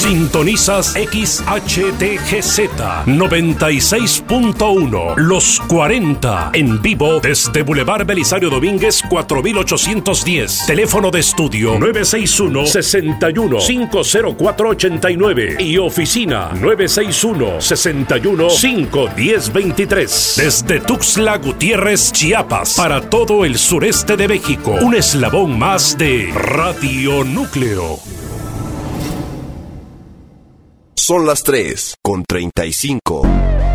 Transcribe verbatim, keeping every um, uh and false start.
Sintonizas X H T G Z noventa y seis punto uno, Los cuarenta, en vivo desde Boulevard Belisario Domínguez cuatro mil ochocientos diez. Teléfono de estudio nueve seis uno, seis uno, cinco cero cuatro, ocho nueve y oficina nueve seis uno, seis uno, cinco uno cero, dos tres. Desde Tuxtla Gutiérrez, Chiapas, para todo el sureste de México, un eslabón más de Radio Núcleo. Son las tres con treinta y cinco.